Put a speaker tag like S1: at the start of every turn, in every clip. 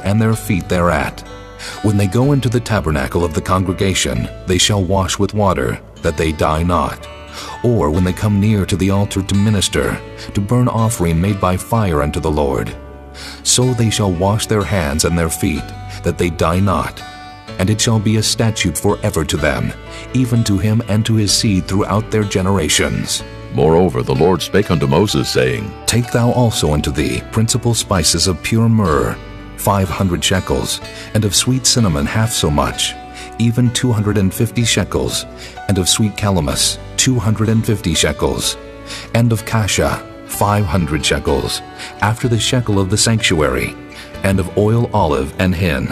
S1: and their feet thereat. When they go into the tabernacle of the congregation, they shall wash with water, that they die not. Or when they come near to the altar to minister, to burn offering made by fire unto the Lord. So they shall wash their hands and their feet, that they die not. And it shall be a statute forever to them, even to him and to his seed throughout their generations.
S2: Moreover, the Lord spake unto Moses, saying,
S1: Take thou also unto thee principal spices of pure myrrh, 500 shekels, and of sweet cinnamon half so much, even 250 shekels, and of sweet calamus 250 shekels, and of cassia 500 shekels, after the shekel of the sanctuary, and of oil olive and hin.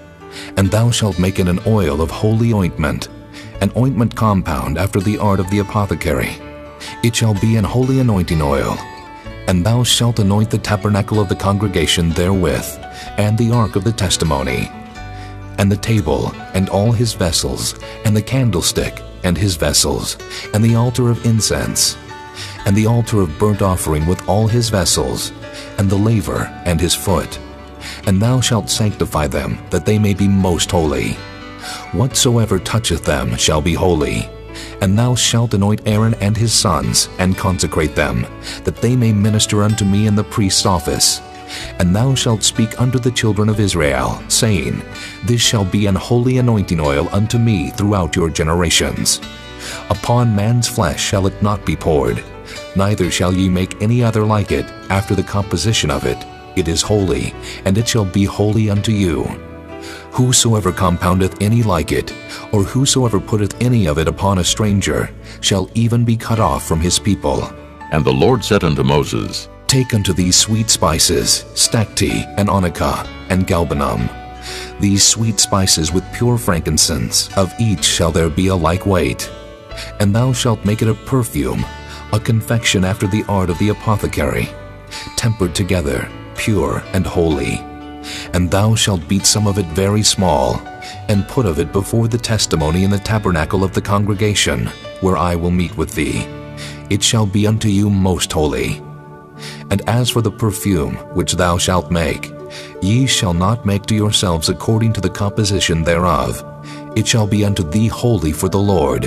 S1: And thou shalt make it an oil of holy ointment, an ointment compound after the art of the apothecary. It shall be an holy anointing oil. And thou shalt anoint the tabernacle of the congregation therewith, and the ark of the testimony, and the table, and all his vessels, and the candlestick, and his vessels, and the altar of incense, and the altar of burnt offering with all his vessels, and the laver, and his foot. And thou shalt sanctify them, that they may be most holy. Whatsoever toucheth them shall be holy. And thou shalt anoint Aaron and his sons, and consecrate them, that they may minister unto me in the priest's office. And thou shalt speak unto the children of Israel, saying, This shall be an holy anointing oil unto me throughout your generations. Upon man's flesh shall it not be poured, neither shall ye make any other like it after the composition of it. It is holy, and it shall be holy unto you. Whosoever compoundeth any like it, or whosoever putteth any of it upon a stranger, shall even be cut off from his people.
S2: And the Lord said unto Moses,
S1: Take unto thee sweet spices, stacte, and onycha, and galbanum. These sweet spices with pure frankincense, of each shall there be a like weight. And thou shalt make it a perfume, a confection after the art of the apothecary, tempered together, pure and holy. And thou shalt beat some of it very small, and put of it before the testimony in the tabernacle of the congregation, where I will meet with thee. It shall be unto you most holy. And as for the perfume which thou shalt make, ye shall not make to yourselves according to the composition thereof. It shall be unto thee holy for the Lord.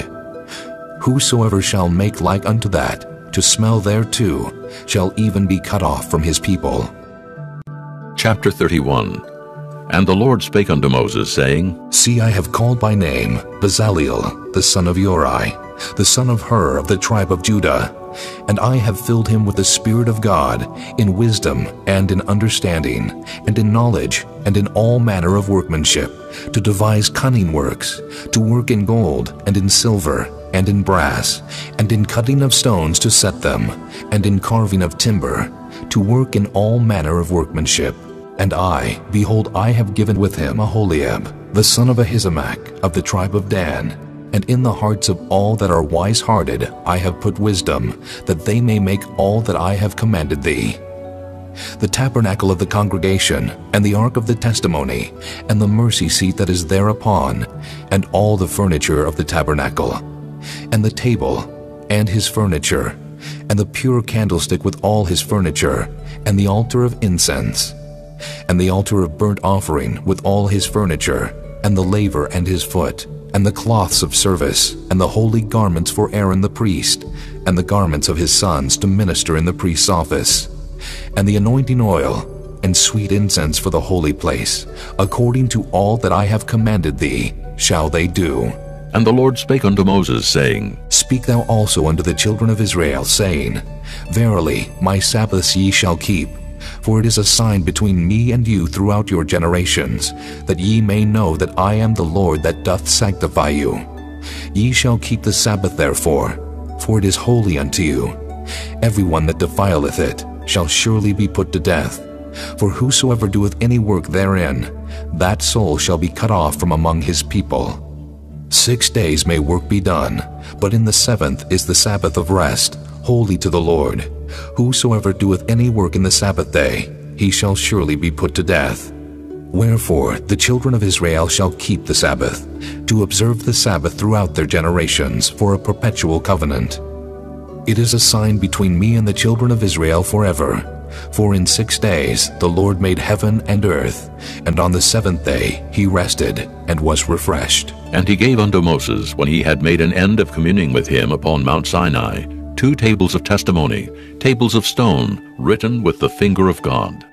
S1: Whosoever shall make like unto that, to smell thereto, shall even be cut off from his people.
S2: Chapter 31. And the Lord spake unto Moses, saying,
S1: See, I have called by name Bezaleel, the son of Uri, the son of Hur of the tribe of Judah, and I have filled him with the Spirit of God, in wisdom and in understanding, and in knowledge, and in all manner of workmanship, to devise cunning works, to work in gold, and in silver, and in brass, and in cutting of stones to set them, and in carving of timber, to work in all manner of workmanship. And I, behold, I have given with him Aholiab, the son of Ahisamach, of the tribe of Dan. And in the hearts of all that are wise-hearted I have put wisdom, that they may make all that I have commanded thee. The tabernacle of the congregation, and the ark of the testimony, and the mercy seat that is thereupon, and all the furniture of the tabernacle, and the table, and his furniture, and the pure candlestick with all his furniture, and the altar of incense, and the altar of burnt offering with all his furniture, and the laver and his foot, and the cloths of service, and the holy garments for Aaron the priest, and the garments of his sons to minister in the priest's office, and the anointing oil, and sweet incense for the holy place, according to all that I have commanded thee, shall they do.
S2: And the Lord spake unto Moses, saying,
S1: Speak thou also unto the children of Israel, saying, Verily, my Sabbaths ye shall keep, for it is a sign between me and you throughout your generations, that ye may know that I am the Lord that doth sanctify you. Ye shall keep the Sabbath therefore, for it is holy unto you. Every one that defileth it shall surely be put to death. For whosoever doeth any work therein, that soul shall be cut off from among his people. 6 days may work be done, but in the 7th is the Sabbath of rest, holy to the Lord. Whosoever doeth any work in the Sabbath day, he shall surely be put to death. Wherefore the children of Israel shall keep the Sabbath, to observe the Sabbath throughout their generations for a perpetual covenant. It is a sign between me and the children of Israel forever, For in 6 days the Lord made heaven and earth, and on the seventh day he rested and was refreshed.
S2: And he gave unto Moses, when he had made an end of communing with him upon Mount Sinai, 2 tables of testimony, tables of stone, written with the finger of God.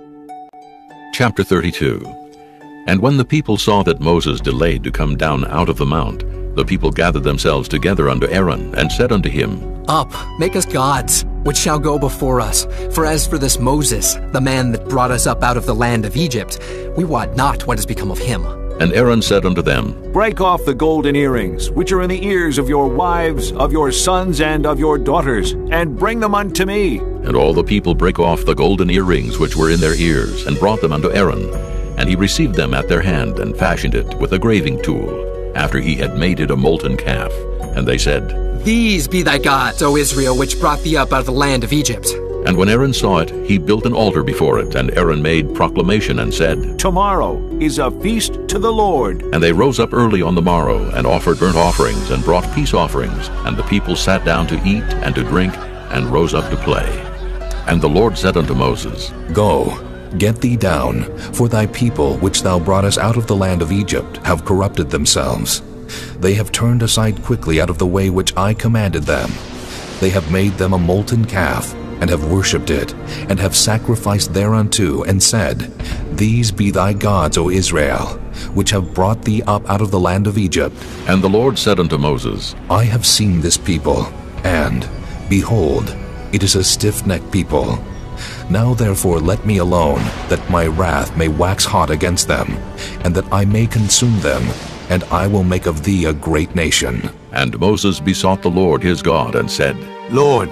S2: Chapter 32. And when the people saw that Moses delayed to come down out of the mount, the people gathered themselves together unto Aaron, and said unto him,
S3: Up, make us gods, which shall go before us. For as for this Moses, the man that brought us up out of the land of Egypt, we wot not what has become of him.
S2: And Aaron said unto them,
S4: Break off the golden earrings, which are in the ears of your wives, of your sons, and of your daughters, and bring them unto me.
S2: And all the people brake off the golden earrings which were in their ears, and brought them unto Aaron. And he received them at their hand, and fashioned it with a graving tool, after he had made it a molten calf. And they said,
S3: These be thy gods, O Israel, which brought thee up out of the land of Egypt.
S2: And when Aaron saw it, he built an altar before it, and Aaron made proclamation and said,
S4: Tomorrow is a feast to the Lord.
S2: And they rose up early on the morrow, and offered burnt offerings, and brought peace offerings. And the people sat down to eat and to drink, and rose up to play. And the Lord said unto Moses,
S1: Go, get thee down, for thy people which thou broughtest out of the land of Egypt have corrupted themselves. They have turned aside quickly out of the way which I commanded them. They have made them a molten calf, and have worshipped it, and have sacrificed thereunto, and said, These be thy gods, O Israel, which have brought thee up out of the land of Egypt.
S2: And the Lord said unto Moses,
S1: I have seen this people, and, behold, it is a stiff-necked people. Now therefore let me alone, that my wrath may wax hot against them, and that I may consume them, and I will make of thee a great nation.
S2: And Moses besought the Lord his God, and said,
S5: Lord,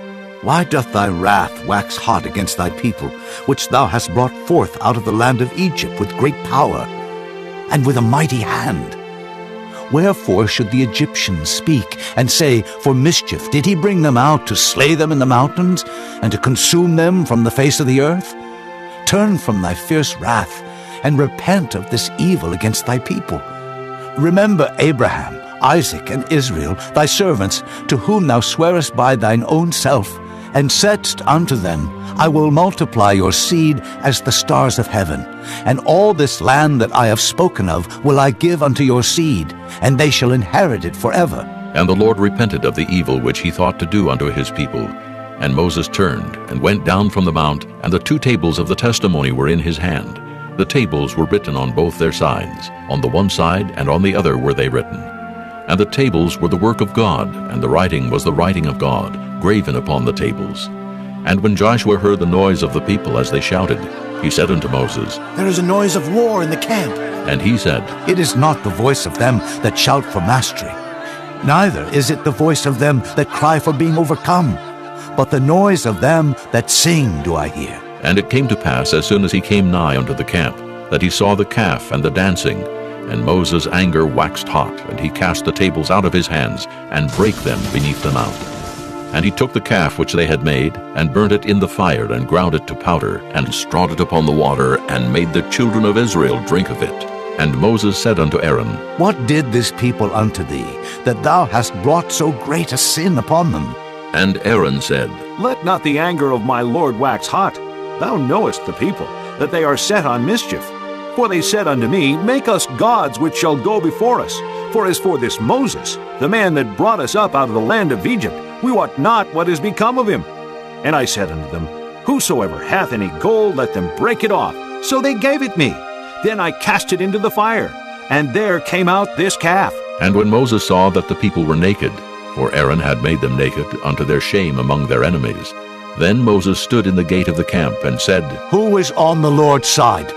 S5: why doth thy wrath wax hot against thy people, which thou hast brought forth out of the land of Egypt with great power, and with a mighty hand? Wherefore should the Egyptians speak, and say, For mischief did he bring them out to slay them in the mountains, and to consume them from the face of the earth? Turn from thy fierce wrath, and repent of this evil against thy people. Remember Abraham, Isaac, and Israel, thy servants, to whom thou swarest by thine own self, and saidst unto them, I will multiply your seed as the stars of heaven, and all this land that I have spoken of will I give unto your seed, and they shall inherit it forever.
S2: And the Lord repented of the evil which he thought to do unto his people. And Moses turned, and went down from the mount, and the 2 tables of the testimony were in his hand. The tables were written on both their sides, on the one side and on the other were they written. And the tables were the work of God, and the writing was the writing of God, graven upon the tables. And when Joshua heard the noise of the people as they shouted, he said unto Moses,
S5: There is a noise of war in the camp.
S2: And he said,
S5: It is not the voice of them that shout for mastery, neither is it the voice of them that cry for being overcome, but the noise of them that sing do I hear.
S2: And it came to pass, as soon as he came nigh unto the camp, that he saw the calf and the dancing. And Moses' anger waxed hot, and he cast the tables out of his hands, and brake them beneath the mount. And he took the calf which they had made, and burnt it in the fire, and ground it to powder, and strawed it upon the water, and made the children of Israel drink of it. And Moses said unto Aaron,
S5: What did this people unto thee, that thou hast brought so great a sin upon them?
S2: And Aaron said,
S4: Let not the anger of my Lord wax hot. Thou knowest the people, that they are set on mischief. For they said unto me, Make us gods which shall go before us. For as for this Moses, the man that brought us up out of the land of Egypt, we wot not what is become of him. And I said unto them, Whosoever hath any gold, let them break it off. So they gave it me. Then I cast it into the fire, and there came out this calf.
S2: And when Moses saw that the people were naked, for Aaron had made them naked unto their shame among their enemies, then Moses stood in the gate of the camp, and said,
S5: Who is on the Lord's side?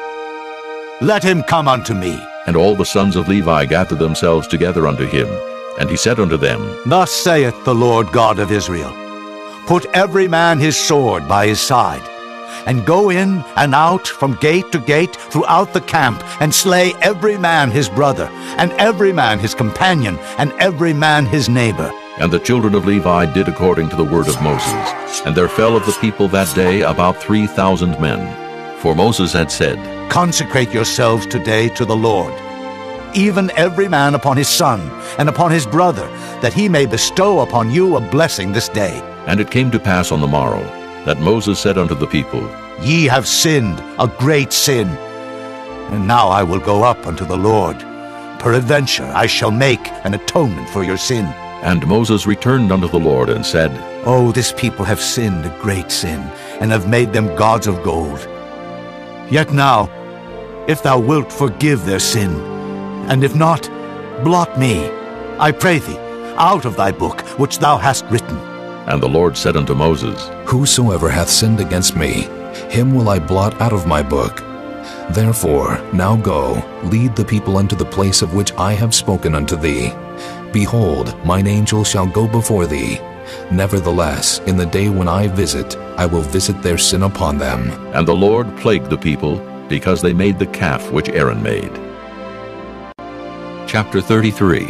S5: Let him come unto me.
S2: And all the sons of Levi gathered themselves together unto him. And he said unto them,
S5: Thus saith the Lord God of Israel, Put every man his sword by his side, and go in and out from gate to gate throughout the camp, and slay every man his brother, and every man his companion, and every man his neighbor.
S2: And the children of Levi did according to the word of Moses. And there fell of the people that day about 3,000 men. For Moses had said,
S5: Consecrate yourselves today to the Lord, even every man upon his son, and upon his brother, that he may bestow upon you a blessing this day.
S2: And it came to pass on the morrow, that Moses said unto the people,
S5: Ye have sinned a great sin. And now I will go up unto the Lord. Peradventure I shall make an atonement for your sin.
S2: And Moses returned unto the Lord and said,
S5: Oh, this people have sinned a great sin, and have made them gods of gold. Yet now, if thou wilt forgive their sin, and if not, blot me, I pray thee, out of thy book which thou hast written.
S2: And the Lord said unto Moses,
S1: Whosoever hath sinned against me, him will I blot out of my book. Therefore now go, lead the people unto the place of which I have spoken unto thee. Behold, mine angel shall go before thee. Nevertheless, in the day when I visit, I will visit their sin upon them.
S2: And the Lord plagued the people, because they made the calf which Aaron made. Chapter 33.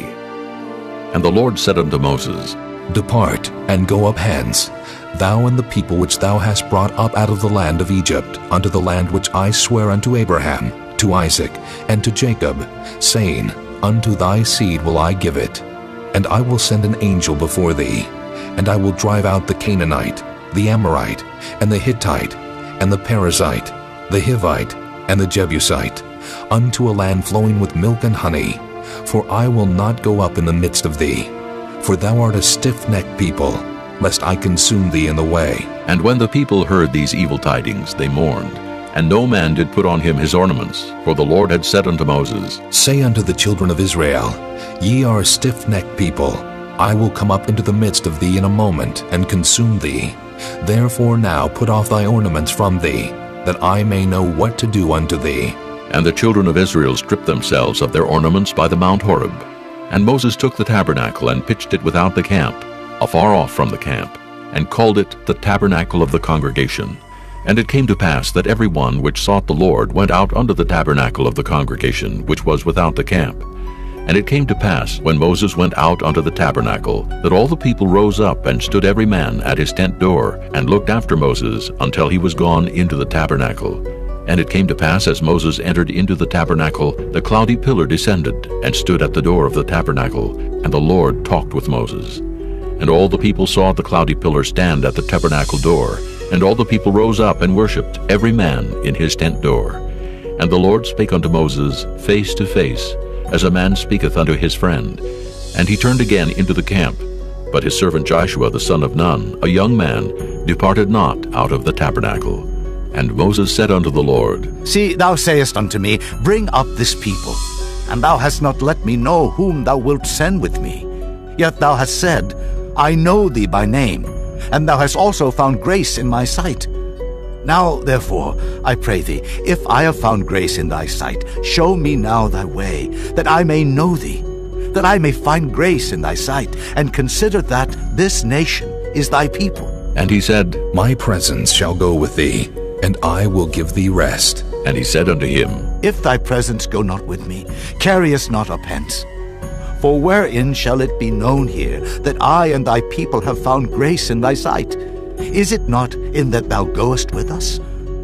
S2: And the Lord said unto Moses,
S1: Depart, and go up hence, thou and the people which thou hast brought up out of the land of Egypt, unto the land which I swear unto Abraham, to Isaac, and to Jacob, saying, Unto thy seed will I give it. And I will send an angel before thee, and I will drive out the Canaanite, the Amorite, and the Hittite, and the Perizzite, the Hivite, and the Jebusite, unto a land flowing with milk and honey. For I will not go up in the midst of thee, for thou art a stiff-necked people, lest I consume thee in the way.
S2: And when the people heard these evil tidings, they mourned, and no man did put on him his ornaments. For the Lord had said unto Moses,
S1: Say unto the children of Israel, Ye are a stiff-necked people. I will come up into the midst of thee in a moment, and consume thee. Therefore now put off thy ornaments from thee, that I may know what to do unto thee.
S2: And the children of Israel stripped themselves of their ornaments by the Mount Horeb. And Moses took the tabernacle, and pitched it without the camp, afar off from the camp, and called it the tabernacle of the congregation. And it came to pass that every one which sought the Lord went out unto the tabernacle of the congregation, which was without the camp. And it came to pass, when Moses went out unto the tabernacle, that all the people rose up, and stood every man at his tent door, and looked after Moses until he was gone into the tabernacle. And it came to pass, as Moses entered into the tabernacle, the cloudy pillar descended, and stood at the door of the tabernacle, and the Lord talked with Moses. And all the people saw the cloudy pillar stand at the tabernacle door, and all the people rose up and worshipped, every man in his tent door. And the Lord spake unto Moses face to face, as a man speaketh unto his friend. And he turned again into the camp. But his servant Joshua the son of Nun, a young man, departed not out of the tabernacle. And Moses said unto the Lord,
S5: See, thou sayest unto me, Bring up this people. And thou hast not let me know whom thou wilt send with me. Yet thou hast said, I know thee by name, and thou hast also found grace in my sight. Now, therefore, I pray thee, if I have found grace in thy sight, show me now thy way, that I may know thee, that I may find grace in thy sight, and consider that this nation is thy people.
S2: And he said,
S1: My presence shall go with thee, and I will give thee rest.
S2: And he said unto him,
S5: If thy presence go not with me, carry us not up hence. For wherein shall it be known here that I and thy people have found grace in thy sight? Is it not in that thou goest with us?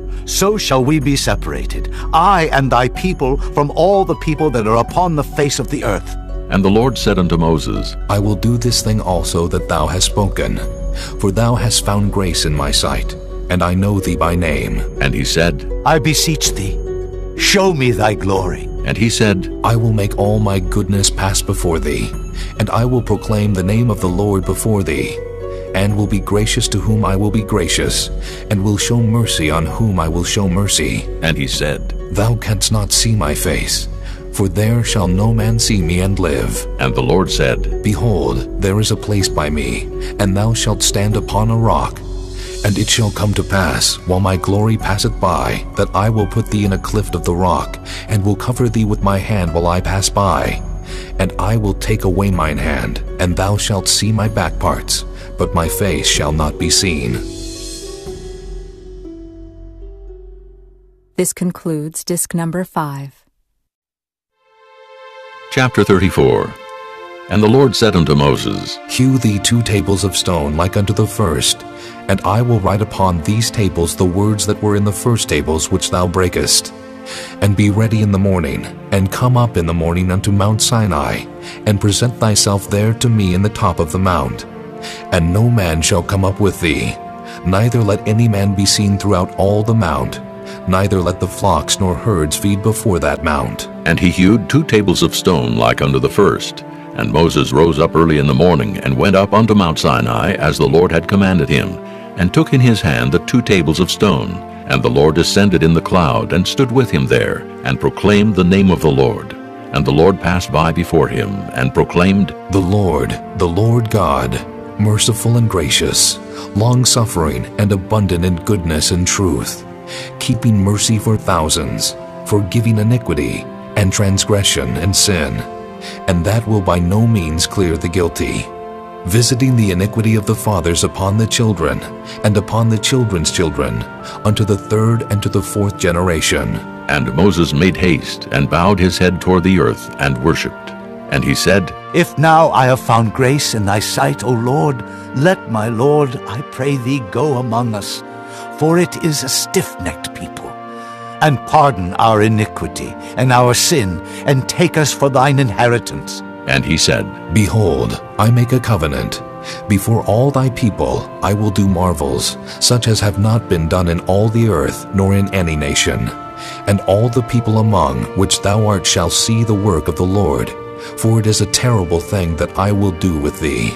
S5: So shall we be separated, I and thy people, from all the people that are upon the face of the earth.
S2: And the Lord said unto Moses,
S1: I will do this thing also that thou hast spoken, for thou hast found grace in my sight, and I know thee by name.
S2: And he said,
S5: I beseech thee, show me thy glory.
S2: And he said,
S1: I will make all my goodness pass before thee, and I will proclaim the name of the Lord before thee, and will be gracious to whom I will be gracious, and will show mercy on whom I will show mercy.
S2: And he said,
S1: Thou canst not see my face, for there shall no man see me and live.
S2: And the Lord said,
S1: Behold, there is a place by me, and thou shalt stand upon a rock. And it shall come to pass, while my glory passeth by, that I will put thee in a cleft of the rock, and will cover thee with my hand while I pass by. And I will take away mine hand, and thou shalt see my back parts, but my face shall not be seen.
S6: This concludes disc number 5.
S2: Chapter 34. And the Lord said unto Moses,
S1: Hew thee 2 tables of stone like unto the first, and I will write upon these tables the words that were in the first tables which thou breakest. And be ready in the morning, and come up in the morning unto Mount Sinai, and present thyself there to me in the top of the mount. And no man shall come up with thee, Neither let any man be seen throughout all the mount, neither let the flocks nor herds feed before that mount.
S2: And he hewed 2 tables of stone like unto the first. And Moses rose up early in the morning, and went up unto Mount Sinai, as the Lord had commanded him, and took in his hand the 2 tables of stone. And the Lord descended in the cloud, and stood with him there, and proclaimed the name of the Lord. And the Lord passed by before him, and proclaimed,
S1: The Lord God, merciful and gracious, long-suffering and abundant in goodness and truth, keeping mercy for thousands, forgiving iniquity and transgression and sin, and that will by no means clear the guilty, visiting the iniquity of the fathers upon the children, and upon the children's children, unto the 3rd and to the 4th generation.
S2: And Moses made haste, and bowed his head toward the earth, and worshipped. And he said,
S5: If now I have found grace in thy sight, O Lord, let my Lord, I pray thee, go among us, for it is a stiff-necked people. And pardon our iniquity and our sin, and take us for thine inheritance.
S2: And he said,
S1: Behold, I make a covenant. Before all thy people I will do marvels, such as have not been done in all the earth, nor in any nation. And all the people among which thou art shall see the work of the Lord, for it is a terrible thing that I will do with thee.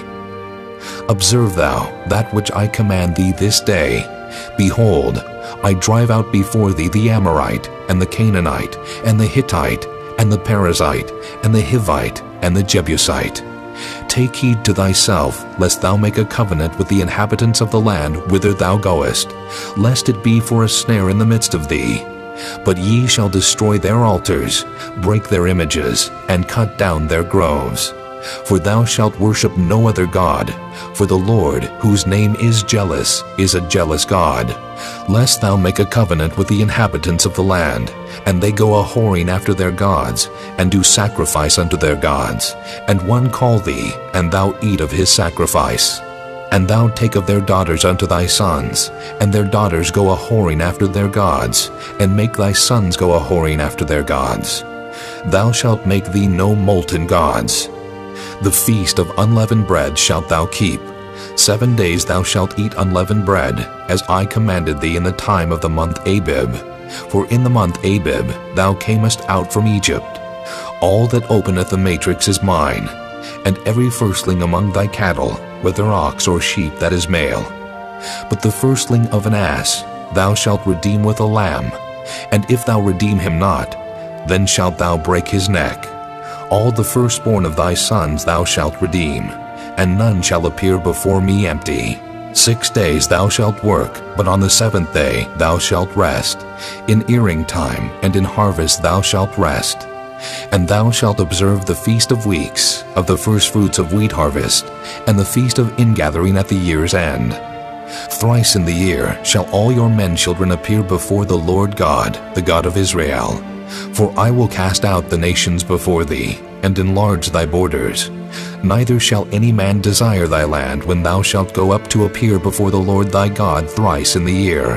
S1: Observe thou that which I command thee this day. Behold, I drive out before thee the Amorite, and the Canaanite, and the Hittite, and the Perizzite, and the Hivite, and the Jebusite. Take heed to thyself, lest thou make a covenant with the inhabitants of the land whither thou goest, lest it be for a snare in the midst of thee. But ye shall destroy their altars, break their images, and cut down their groves. For thou shalt worship no other God, for the Lord, whose name is jealous, is a jealous God, lest thou make a covenant with the inhabitants of the land, and they go a-whoring after their gods, and do sacrifice unto their gods, and one call thee, and thou eat of his sacrifice. And thou take of their daughters unto thy sons, and their daughters go a-whoring after their gods, and make thy sons go a-whoring after their gods. Thou shalt make thee no molten gods. The feast of unleavened bread shalt thou keep. 7 days thou shalt eat unleavened bread, as I commanded thee in the time of the month Abib. For in the month Abib thou camest out from Egypt. All that openeth the matrix is mine, and every firstling among thy cattle, whether ox or sheep that is male. But the firstling of an ass thou shalt redeem with a lamb, and if thou redeem him not, then shalt thou break his neck. All the firstborn of thy sons thou shalt redeem, and none shall appear before me empty. 6 days thou shalt work, but on the 7th day thou shalt rest. In earing time and in harvest thou shalt rest. And thou shalt observe the feast of weeks, of the firstfruits of wheat harvest, and the feast of ingathering at the year's end. Thrice in the year shall all your men children appear before the Lord God, the God of Israel. For I will cast out the nations before thee, and enlarge thy borders. Neither shall any man desire thy land when thou shalt go up to appear before the Lord thy God thrice in the year.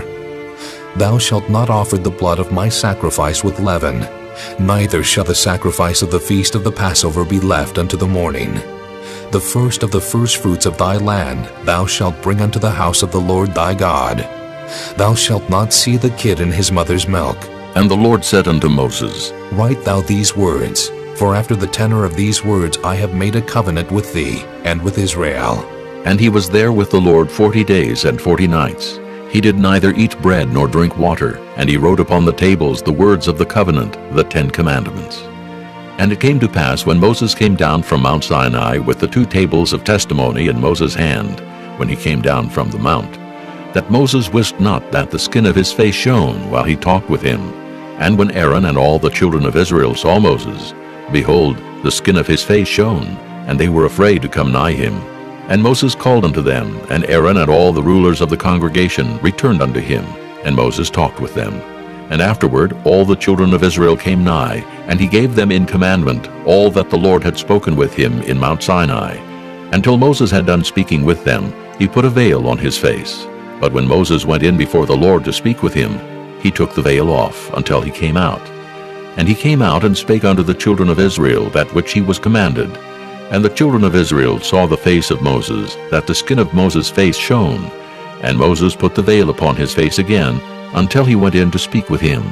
S1: Thou shalt not offer the blood of my sacrifice with leaven, neither shall the sacrifice of the feast of the Passover be left unto the morning. The first of the firstfruits of thy land thou shalt bring unto the house of the Lord thy God. Thou shalt not see the kid in his mother's milk.
S2: And the Lord said unto Moses,
S1: Write thou these words, for after the tenor of these words I have made a covenant with thee and with Israel.
S2: And he was there with the Lord 40 days and 40 nights. He did neither eat bread nor drink water, and he wrote upon the tables the words of the covenant, the 10 commandments. And it came to pass, when Moses came down from Mount Sinai with the 2 tables of testimony in Moses' hand, when he came down from the mount, that Moses wist not that the skin of his face shone while he talked with him. And when Aaron and all the children of Israel saw Moses, behold, the skin of his face shone, and they were afraid to come nigh him. And Moses called unto them, and Aaron and all the rulers of the congregation returned unto him, and Moses talked with them. And afterward all the children of Israel came nigh, and he gave them in commandment all that the Lord had spoken with him in Mount Sinai. Until Moses had done speaking with them, he put a veil on his face. But when Moses went in before the Lord to speak with him, he took the veil off until he came out. And he came out and spake unto the children of Israel that which he was commanded. And the children of Israel saw the face of Moses, that the skin of Moses' face shone, And Moses put the veil upon his face again until he went in to speak with him.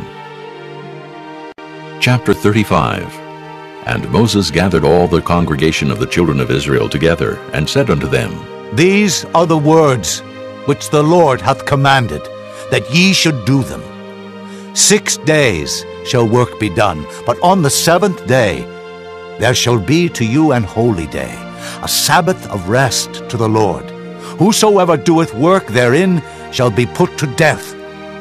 S2: Chapter 35. And Moses gathered all the congregation of the children of Israel together, and said unto them,
S5: These are the words which the Lord hath commanded, that ye should do them. 6 days shall work be done, but on the 7th day there shall be to you an holy day, a Sabbath of rest to the Lord. Whosoever doeth work therein shall be put to death.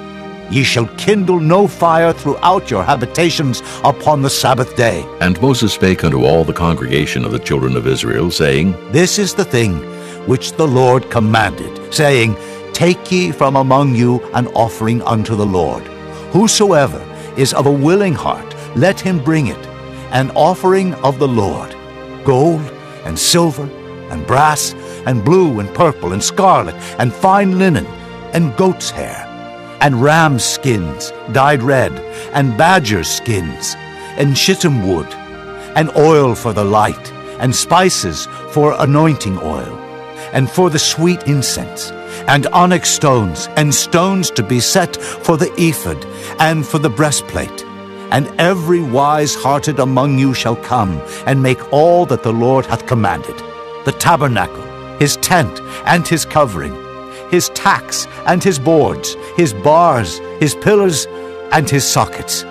S5: Ye shall kindle no fire throughout your habitations upon the Sabbath day.
S2: And Moses spake unto all the congregation of the children of Israel, saying,
S5: This is the thing which the Lord commanded, saying, Take ye from among you an offering unto the Lord. Whosoever is of a willing heart, let him bring it, an offering of the Lord, gold and silver and brass and blue and purple and scarlet and fine linen and goat's hair, and ram's skins dyed red, and badger's skins, and shittim wood, and oil for the light, and spices for anointing oil, and for the sweet incense, and onyx stones, and stones to be set for the ephod, and for the breastplate. And every wise-hearted among you shall come, and make all that the Lord hath commanded: the tabernacle, his tent, and his covering, his tacks, and his boards, his bars, his pillars, and his sockets,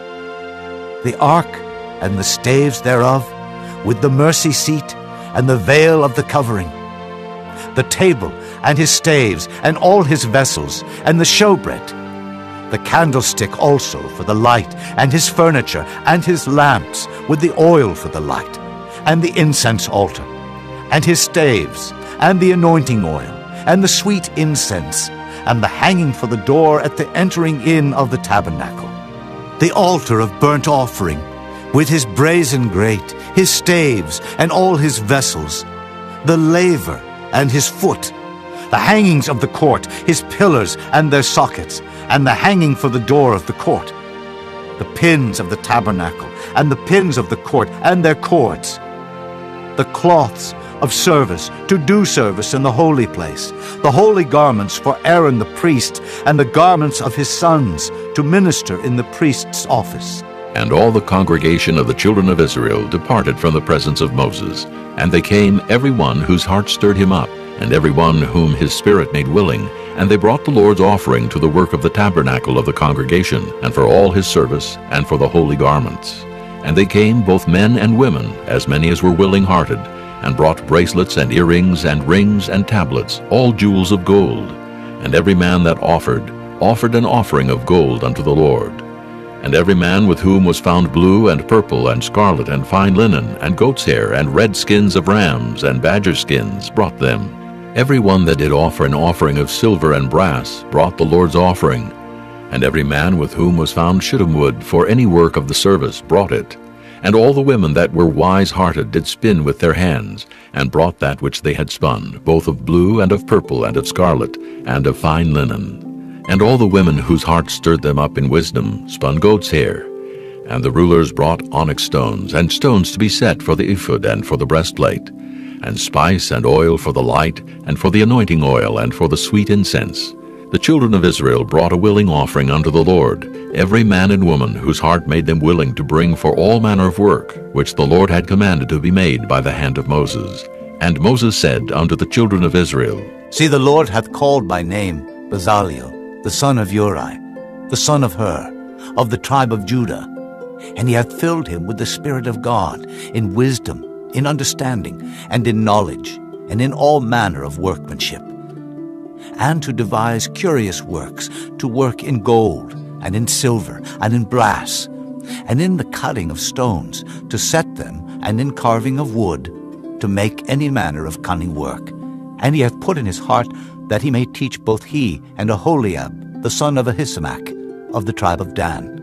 S5: the ark, and the staves thereof, with the mercy seat, and the veil of the covering, the table, and his staves, and all his vessels, and the showbread, the candlestick also for the light, and his furniture, and his lamps, with the oil for the light, and the incense altar, and his staves, and the anointing oil, and the sweet incense, and the hanging for the door at the entering in of the tabernacle, the altar of burnt offering, with his brazen grate, his staves, and all his vessels, the laver and his foot, the hangings of the court, his pillars and their sockets, and the hanging for the door of the court, the pins of the tabernacle, and the pins of the court, and their cords, the cloths of service, to do service in the holy place, the holy garments for Aaron the priest, and the garments of his sons, to minister in the priest's office.
S2: And all the congregation of the children of Israel departed from the presence of Moses. And they came, every one whose heart stirred him up, and every one whom his spirit made willing. And they brought the Lord's offering to the work of the tabernacle of the congregation, and for all his service, and for the holy garments. And they came, both men and women, as many as were willing-hearted, and brought bracelets and earrings and rings and tablets, all jewels of gold. And every man that offered an offering of gold unto the Lord. And every man with whom was found blue and purple and scarlet and fine linen and goat's hair and red skins of rams and badger skins brought them. Every one that did offer an offering of silver and brass brought the Lord's offering. And every man with whom was found shittim wood for any work of the service brought it. And all the women that were wise-hearted did spin with their hands, and brought that which they had spun, both of blue and of purple and of scarlet and of fine linen. And all the women whose hearts stirred them up in wisdom spun goat's hair. And the rulers brought onyx stones, and stones to be set for the ephod and for the breastplate, and spice and oil for the light, and for the anointing oil, and for the sweet incense. The children of Israel brought a willing offering unto the Lord, every man and woman whose heart made them willing to bring for all manner of work, which the Lord had commanded to be made by the hand of Moses. And Moses said unto the children of Israel,
S5: See, the Lord hath called by name Bezaleel, the son of Uri, the son of Hur, of the tribe of Judah. And he hath filled him with the Spirit of God, in wisdom, in understanding, and in knowledge, and in all manner of workmanship, and to devise curious works, to work in gold, and in silver, and in brass, and in the cutting of stones, to set them, and in carving of wood, to make any manner of cunning work. And he hath put in his heart that he may teach both he and Aholiab, the son of Ahisamach, of the tribe of Dan.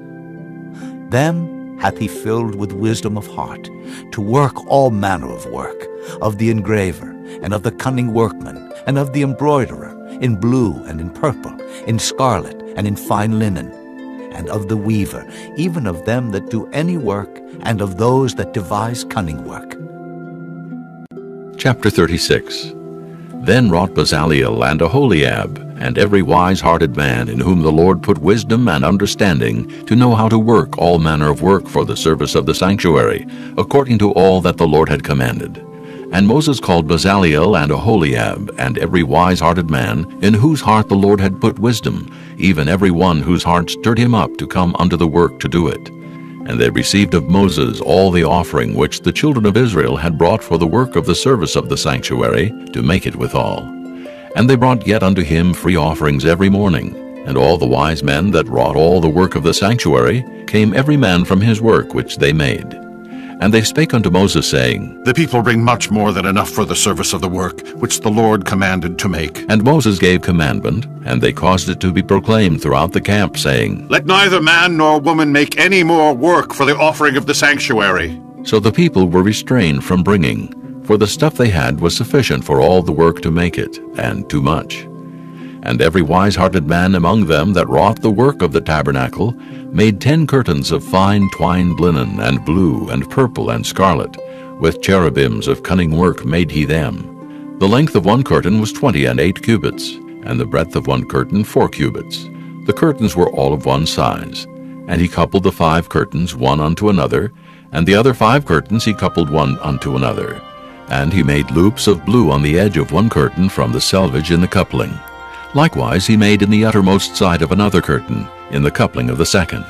S5: Them hath he filled with wisdom of heart, to work all manner of work, of the engraver, and of the cunning workman, and of the embroiderer, in blue and in purple, in scarlet and in fine linen, and of the weaver, even of them that do any work, and of those that devise cunning work.
S2: Chapter 36. Then wrought Bezaleel and Aholiab, and every wise-hearted man in whom the Lord put wisdom and understanding to know how to work all manner of work for the service of the sanctuary, according to all that the Lord had commanded. And Moses called Bezaleel and Aholiab, and every wise-hearted man, in whose heart the Lord had put wisdom, even every one whose heart stirred him up to come unto the work to do it. And they received of Moses all the offering which the children of Israel had brought for the work of the service of the sanctuary, to make it withal. And they brought yet unto him free offerings every morning. And all the wise men that wrought all the work of the sanctuary came every man from his work which they made. And they spake unto Moses, saying,
S7: The people bring much more than enough for the service of the work, which the Lord commanded to make.
S2: And Moses gave commandment, and they caused it to be proclaimed throughout the camp, saying,
S7: Let neither man nor woman make any more work for the offering of the sanctuary.
S2: So the people were restrained from bringing, for the stuff they had was sufficient for all the work to make it, and too much. And every wise-hearted man among them that wrought the work of the tabernacle made 10 curtains of fine twined linen, and blue, and purple, and scarlet. With cherubims of cunning work made he them. The length of one curtain was 28 cubits, and the breadth of one curtain 4 cubits. The curtains were all of one size. And he coupled the 5 curtains one unto another, and the other 5 curtains he coupled one unto another. And he made loops of blue on the edge of one curtain from the selvage in the coupling. Likewise he made in the uttermost side of another curtain, in the coupling of the second.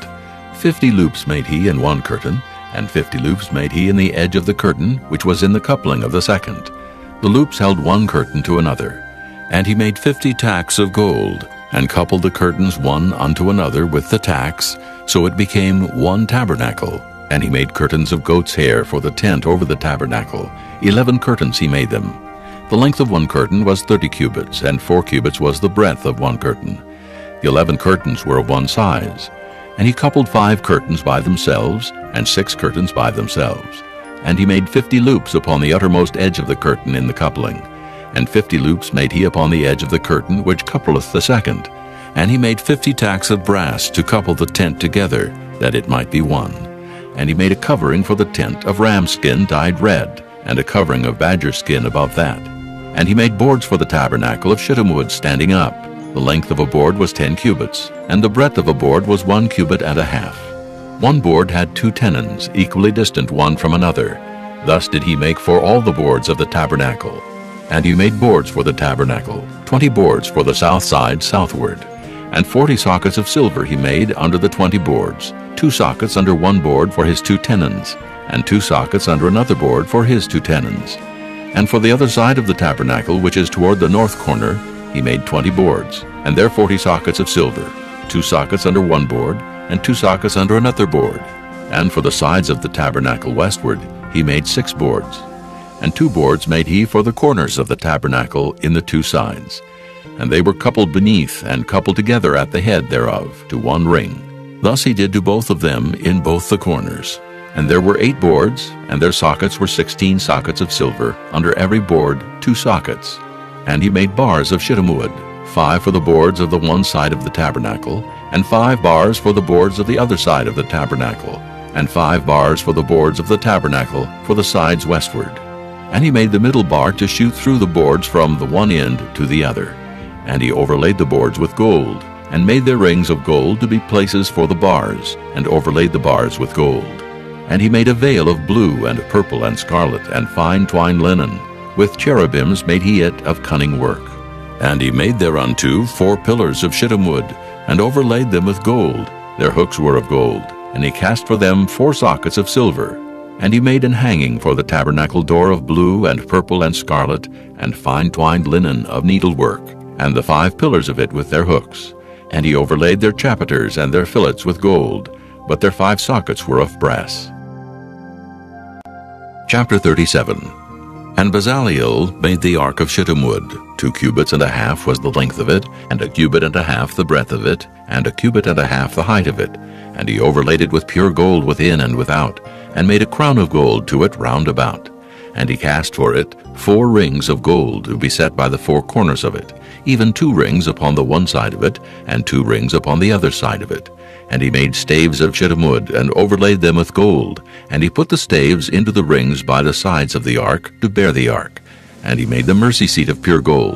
S2: 50 loops made he in one curtain, and 50 loops made he in the edge of the curtain, which was in the coupling of the second. The loops held one curtain to another. And he made 50 tacks of gold, and coupled the curtains one unto another with the tacks, so it became one tabernacle. And he made curtains of goat's hair for the tent over the tabernacle. 11 curtains he made them. The length of one curtain was 30 cubits, and 4 cubits was the breadth of one curtain. The 11 curtains were of one size. And he coupled 5 curtains by themselves, and 6 curtains by themselves. And he made 50 loops upon the uttermost edge of the curtain in the coupling. And 50 loops made he upon the edge of the curtain which coupleth the second. And he made 50 tacks of brass to couple the tent together, that it might be one. And he made a covering for the tent of ram's skin dyed red, and a covering of badger skin above that. And he made boards for the tabernacle of shittim wood standing up. The length of a board was 10 cubits, and the breadth of a board was 1 cubit and a half. One board had 2 tenons, equally distant one from another. Thus did he make for all the boards of the tabernacle. And he made boards for the tabernacle, 20 boards for the south side southward. And 40 sockets of silver he made under the 20 boards, 2 sockets under one board for his 2 tenons, and 2 sockets under another board for his 2 tenons. And for the other side of the tabernacle, which is toward the north corner, he made 20 boards, and there 40 sockets of silver, 2 sockets under one board, and 2 sockets under another board. And for the sides of the tabernacle westward, he made 6 boards. And 2 boards made he for the corners of the tabernacle in the 2 sides. And they were coupled beneath, and coupled together at the head thereof, to one ring. Thus he did to both of them in both the corners. And there were 8 boards, and their sockets were 16 sockets of silver, under every board 2 sockets. And he made bars of shittim wood, 5 for the boards of the one side of the tabernacle, and 5 bars for the boards of the other side of the tabernacle, and 5 bars for the boards of the tabernacle for the sides westward. And he made the middle bar to shoot through the boards from the one end to the other. And he overlaid the boards with gold, and made their rings of gold to be places for the bars, and overlaid the bars with gold. And he made a veil of blue and purple and scarlet and fine twined linen. With cherubims made he it of cunning work. And he made thereunto 4 pillars of shittim wood, and overlaid them with gold. Their hooks were of gold. And he cast for them 4 sockets of silver. And he made an hanging for the tabernacle door of blue and purple and scarlet, and fine twined linen of needlework, and the 5 pillars of it with their hooks. And he overlaid their chapiters and their fillets with gold, but their 5 sockets were of brass. Chapter 37. And Bezaleel made the ark of shittim wood. 2 cubits and a half was the length of it, and 1 cubit and a half the breadth of it, and 1 cubit and a half the height of it. And he overlaid it with pure gold within and without, and made a crown of gold to it round about. And he cast for it 4 rings of gold to be set by the 4 corners of it, even 2 rings upon the one side of it, and 2 rings upon the other side of it. And he made staves of shittim wood, and overlaid them with gold. And he put the staves into the rings by the sides of the ark, to bear the ark. And he made the mercy seat of pure gold.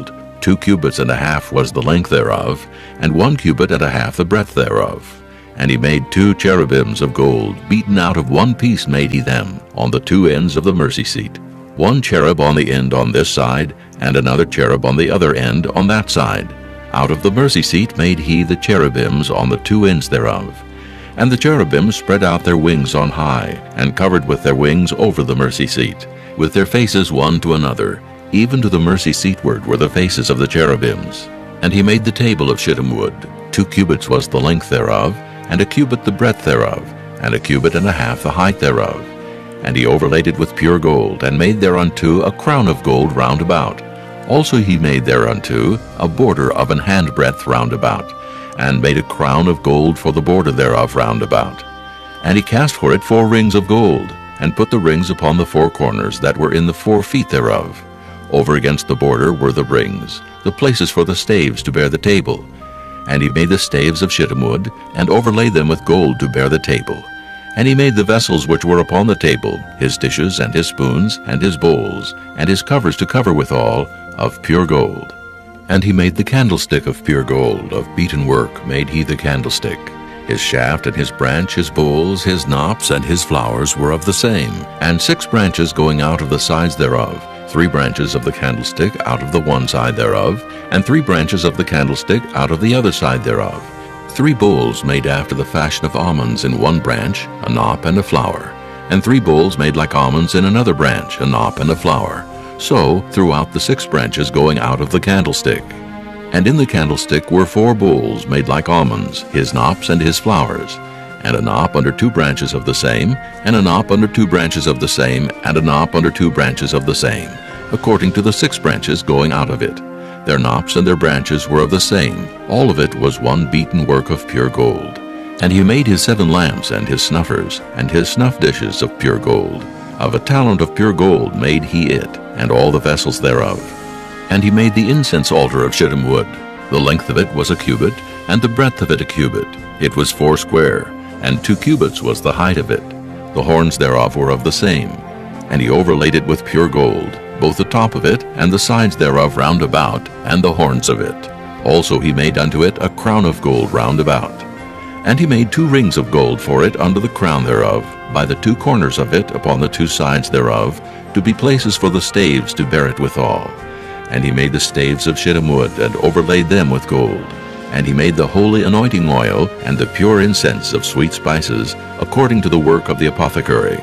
S2: 2 cubits and a half was the length thereof, and 1 cubit and a half the breadth thereof. And he made 2 cherubims of gold, beaten out of one piece made he them, on the 2 ends of the mercy seat. 1 cherub on the end on this side, and another cherub on the other end on that side. Out of the mercy seat made he the cherubims on the 2 ends thereof. And the cherubims spread out their wings on high, and covered with their wings over the mercy seat, with their faces one to another. Even to the mercy seatward were the faces of the cherubims. And he made the table of shittim wood. 2 cubits was the length thereof, and 1 cubit the breadth thereof, and 1 cubit and a half the height thereof. And he overlaid it with pure gold, and made thereunto a crown of gold round about. Also he made thereunto a border of an handbreadth round about, and made a crown of gold for the border thereof round about. And he cast for it 4 rings of gold, and put the rings upon the 4 corners that were in the 4 feet thereof. Over against the border were the rings, the places for the staves to bear the table. And he made the staves of shittim wood, and overlaid them with gold to bear the table. And he made the vessels which were upon the table, his dishes, and his spoons, and his bowls, and his covers to cover withal, of pure gold. And he made the candlestick of pure gold, of beaten work made he the candlestick. His shaft and his branch, his bowls, his knops, and his flowers were of the same, and 6 branches going out of the sides thereof, 3 branches of the candlestick out of the one side thereof, and 3 branches of the candlestick out of the other side thereof. 3 bowls made after the fashion of almonds in one branch, a knop and a flower, and 3 bowls made like almonds in another branch, a knop and a flower. So throughout the 6 branches going out of the candlestick. And in the candlestick were 4 bowls made like almonds, his knops and his flowers, and a knop under 2 branches of the same, and a knop under 2 branches of the same, and a knop under 2 branches of the same, according to the 6 branches going out of it. Their knops and their branches were of the same. All of it was one beaten work of pure gold. And he made his 7 lamps and his snuffers, and his snuff dishes of pure gold. Of a talent of pure gold made he it, and all the vessels thereof. And he made the incense altar of shittim wood. The length of it was 1 cubit, and the breadth of it 1 cubit. It was 4 square, and 2 cubits was the height of it. The horns thereof were of the same. And he overlaid it with pure gold, both the top of it, and the sides thereof round about, and the horns of it. Also he made unto it a crown of gold round about. And he made 2 rings of gold for it under the crown thereof, by the 2 corners of it upon the 2 sides thereof, to be places for the staves to bear it withal. And he made the staves of shittim wood, and overlaid them with gold. And he made the holy anointing oil, and the pure incense of sweet spices, according to the work of the apothecary.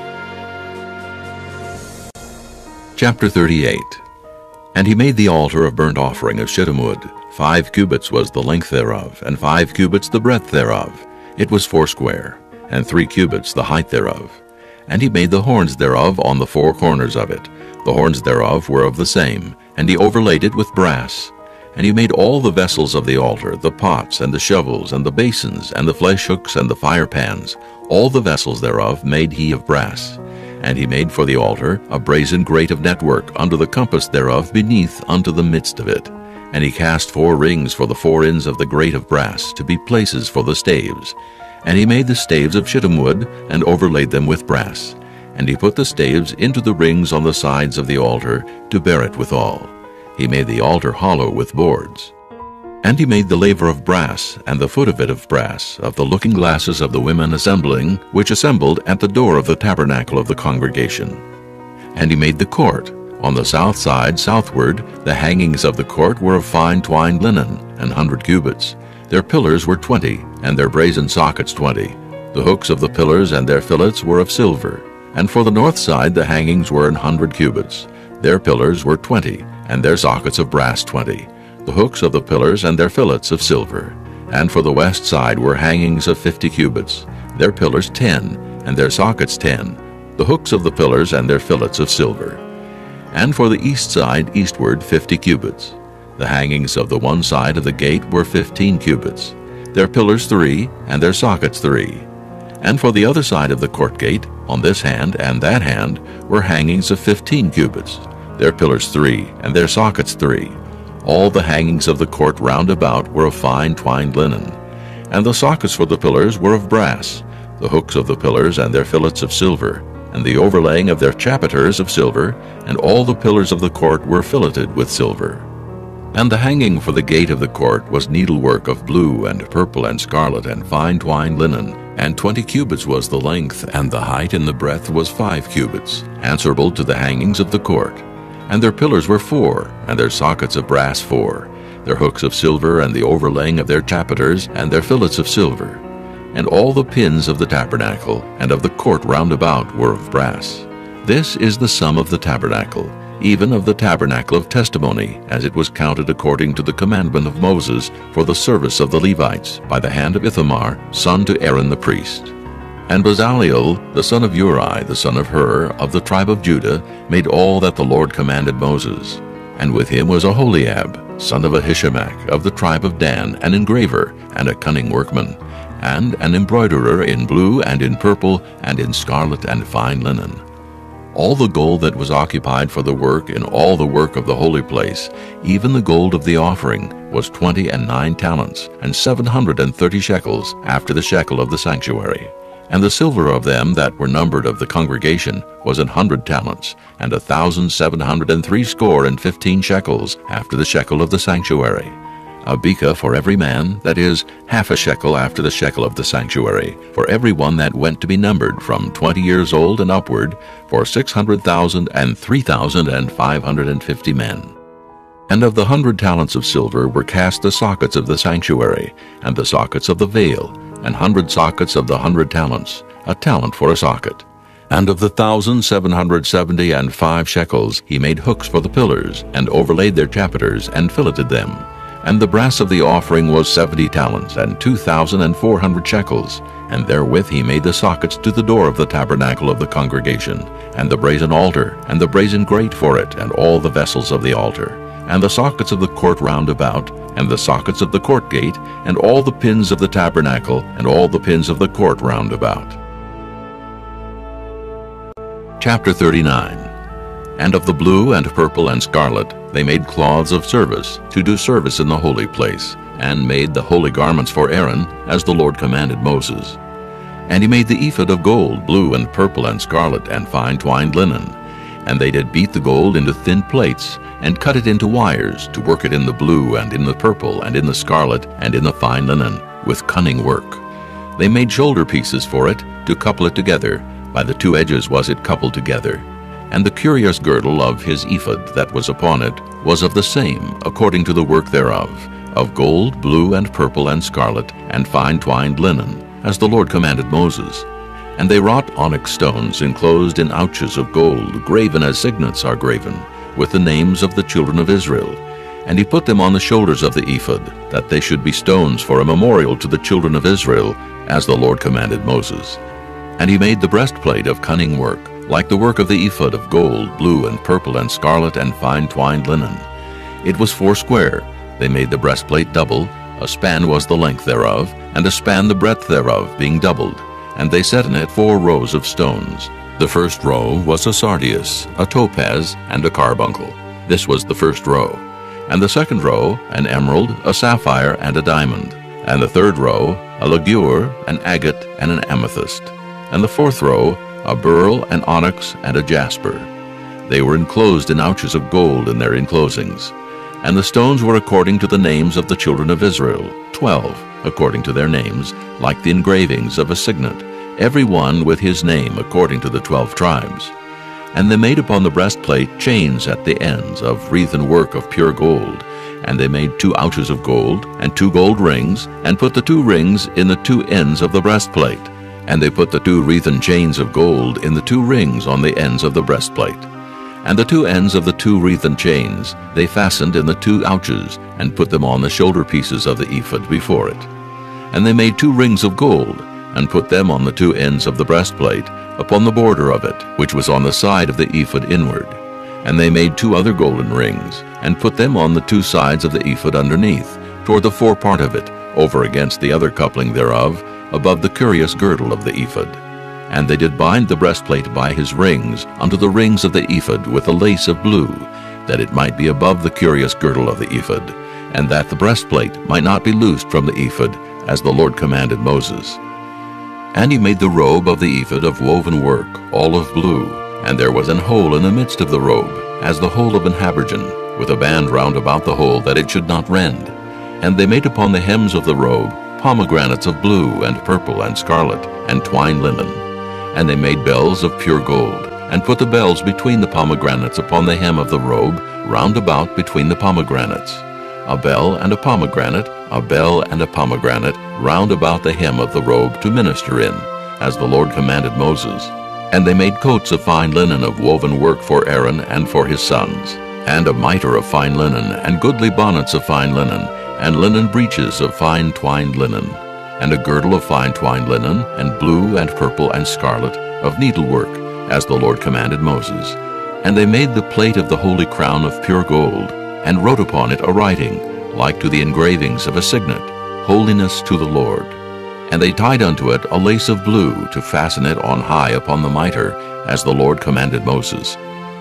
S2: Chapter 38. And he made the altar of burnt offering of shittim wood. 5 cubits was the length thereof, and 5 cubits the breadth thereof. It was 4 square, and 3 cubits the height thereof. And he made the horns thereof on the 4 corners of it. The horns thereof were of the same, and he overlaid it with brass. And he made all the vessels of the altar, the pots, and the shovels, and the basins, and the flesh hooks, and the fire pans. All the vessels thereof made he of brass. And he made for the altar a brazen grate of network under the compass thereof beneath unto the midst of it. And he cast 4 rings for the 4 ends of the grate of brass, to be places for the staves. And he made the staves of shittim wood, and overlaid them with brass. And he put the staves into the rings on the sides of the altar, to bear it withal. He made the altar hollow with boards. And he made the laver of brass, and the foot of it of brass, of the looking glasses of the women assembling, which assembled at the door of the tabernacle of the congregation. And he made the court. On the south side southward, the hangings of the court were of fine twined linen, 100 cubits. Their pillars were 20, and their brazen sockets 20. The hooks of the pillars and their fillets were of silver. And for the north side the hangings were 100 cubits. Their pillars were 20, and their sockets of brass 20. The hooks of the pillars and their fillets of silver. And for the west side were hangings of 50 cubits. Their pillars 10, and their sockets 10. The hooks of the pillars and their fillets of silver. And for the east side eastward 50 cubits. The hangings of the one side of the gate were 15 cubits. Their pillars 3, and their sockets 3. And for the other side of the court gate, on this hand and that hand, were hangings of 15 cubits. Their pillars 3, and their sockets 3. All the hangings of the court round about were of fine twined linen. And the sockets for the pillars were of brass, the hooks of the pillars and their fillets of silver, and the overlaying of their chapiters of silver, and all the pillars of the court were filleted with silver. And the hanging for the gate of the court was needlework of blue and purple and scarlet and fine twined linen, and 20 cubits was the length, and the height and the breadth was 5 cubits, answerable to the hangings of the court. And their pillars were 4, and their sockets of brass 4, their hooks of silver, and the overlaying of their chapiters, and their fillets of silver. And all the pins of the tabernacle and of the court round about were of brass. This is the sum of the tabernacle, even of the tabernacle of testimony, as it was counted according to the commandment of Moses for the service of the Levites, by the hand of Ithamar, son to Aaron the priest. And Bezaleel, the son of Uri, the son of Hur, of the tribe of Judah, made all that the Lord commanded Moses. And with him was Aholiab, son of Ahishamach, of the tribe of Dan, an engraver, and a cunning workman, and an embroiderer in blue, and in purple, and in scarlet, and fine linen. All the gold that was occupied for the work in all the work of the holy place, even the gold of the offering, was 29 talents, and 730 shekels, after the shekel of the sanctuary. And the silver of them that were numbered of the congregation was 100 talents, and 1,760 shekels, after the shekel of the sanctuary. A beka for every man, that is, half a shekel after the shekel of the sanctuary, for every one that went to be numbered from 20 years old and upward, for 600,000 and 3,550 men. And of the 100 talents of silver were cast the sockets of the sanctuary, and the sockets of the veil, 100 sockets of the 100 talents, a talent for a socket. And of the 1,775 shekels he made hooks for the pillars, and overlaid their chapiters, and filleted them. And the brass of the offering was 70 talents, and 2,400 shekels, and therewith he made the sockets to the door of the tabernacle of the congregation, and the brazen altar, and the brazen grate for it, and all the vessels of the altar, and the sockets of the court round about, and the sockets of the court gate, and all the pins of the tabernacle, and all the pins of the court round about. Chapter 39. And of the blue and purple and scarlet they made cloths of service, to do service in the holy place, and made the holy garments for Aaron, as the Lord commanded Moses. And he made the ephod of gold, blue and purple and scarlet, and fine twined linen. And they did beat the gold into thin plates, and cut it into wires, to work it in the blue, and in the purple, and in the scarlet, and in the fine linen, with cunning work. They made shoulder pieces for it, to couple it together. By the 2 edges was it coupled together. And the curious girdle of his ephod that was upon it was of the same, according to the work thereof, of gold, blue, and purple, and scarlet, and fine twined linen, as the Lord commanded Moses. And they wrought onyx stones enclosed in ouches of gold, graven as signets are graven, with the names of the children of Israel. And he put them on the shoulders of the ephod, that they should be stones for a memorial to the children of Israel, as the Lord commanded Moses. And he made the breastplate of cunning work, like the work of the ephod of gold, blue, and purple, and scarlet, and fine twined linen. It was 4 square. They made the breastplate double. A span was the length thereof, and a span the breadth thereof, being doubled. And they set in it 4 rows of stones. The first row was a sardius, a topaz, and a carbuncle. This was the first row. And the second row, an emerald, a sapphire, and a diamond. And the third row, a ligure, an agate, and an amethyst. And the fourth row, a beryl, an onyx, and a jasper. They were enclosed in ouches of gold in their enclosings. And the stones were according to the names of the children of Israel, 12, according to their names, like the engravings of a signet, every one with his name according to the 12 tribes. And they made upon the breastplate chains at the ends of wreathen work of pure gold. And they made 2 ouches of gold, and 2 gold rings, and put the 2 rings in the 2 ends of the breastplate. And they put the 2 wreathen chains of gold in the 2 rings on the ends of the breastplate. And the 2 ends of the 2 wreathen chains they fastened in the 2 ouches, and put them on the shoulder pieces of the ephod before it. And they made 2 rings of gold, and put them on the 2 ends of the breastplate, upon the border of it, which was on the side of the ephod inward. And they made 2 other golden rings, and put them on the 2 sides of the ephod underneath, toward the forepart of it, over against the other coupling thereof, above the curious girdle of the ephod. And they did bind the breastplate by his rings unto the rings of the ephod with a lace of blue, that it might be above the curious girdle of the ephod, and that the breastplate might not be loosed from the ephod, as the Lord commanded Moses. And he made the robe of the ephod of woven work, all of blue, and there was an hole in the midst of the robe, as the hole of an habergeon, with a band round about the hole that it should not rend. And they made upon the hems of the robe pomegranates of blue and purple and scarlet and twined linen. And they made bells of pure gold, and put the bells between the pomegranates upon the hem of the robe round about between the pomegranates. A bell and a pomegranate, a bell and a pomegranate, round about the hem of the robe to minister in, as the Lord commanded Moses. And they made coats of fine linen of woven work for Aaron and for his sons, and a mitre of fine linen, and goodly bonnets of fine linen, and linen breeches of fine twined linen, and a girdle of fine twined linen, and blue and purple and scarlet, of needlework, as the Lord commanded Moses. And they made the plate of the holy crown of pure gold, and wrote upon it a writing, like to the engravings of a signet, Holiness to the Lord. And they tied unto it a lace of blue to fasten it on high upon the mitre, as the Lord commanded Moses.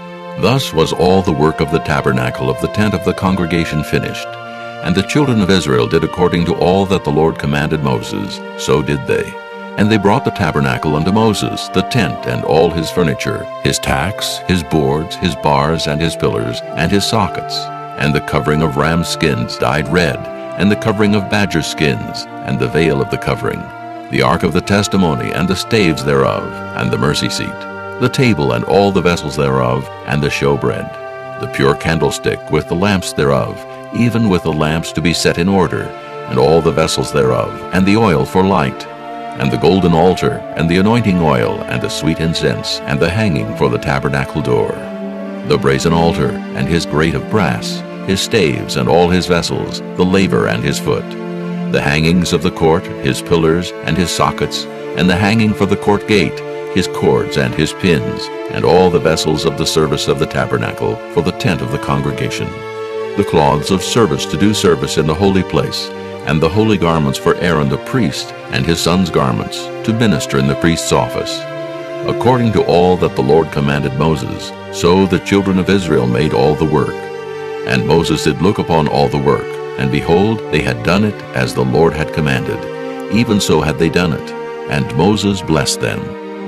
S2: Thus was all the work of the tabernacle of the tent of the congregation finished. And the children of Israel did according to all that the Lord commanded Moses, so did they. And they brought the tabernacle unto Moses, the tent and all his furniture, his tacks, his boards, his bars, and his pillars, and his sockets, and the covering of ram skins dyed red, and the covering of badger skins, and the veil of the covering, the ark of the testimony, and the staves thereof, and the mercy seat, the table and all the vessels thereof, and the showbread, the pure candlestick with the lamps thereof, even with the lamps to be set in order, and all the vessels thereof, and the oil for light, and the golden altar, and the anointing oil, and the sweet incense, and the hanging for the tabernacle door, the brazen altar, and his grate of brass, his staves, and all his vessels, the laver and his foot, the hangings of the court, his pillars, and his sockets, and the hanging for the court gate, his cords and his pins, and all the vessels of the service of the tabernacle for the tent of the congregation, the cloths of service to do service in the holy place, and the holy garments for Aaron the priest, and his sons' garments, to minister in the priest's office. According to all that the Lord commanded Moses, so the children of Israel made all the work. And Moses did look upon all the work, and behold, they had done it as the Lord had commanded. Even so had they done it, and Moses blessed them.